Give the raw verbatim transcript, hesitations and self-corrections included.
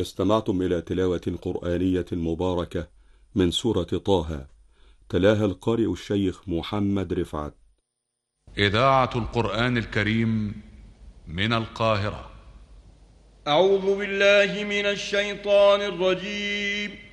استمعتم إلى تلاوة قرآنية مباركة من سورة طه، تلاها القارئ الشيخ محمد رفعت. إذاعة القرآن الكريم من القاهرة. أعوذ بالله من الشيطان الرجيم.